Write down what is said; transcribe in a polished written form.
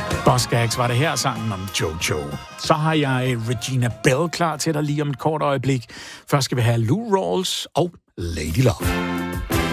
Buzzcocks var det her, sangen om Jojo. Så har jeg Regina Belle klar til dig lige om et kort øjeblik. Først skal vi have Lou Rawls og Lady Love.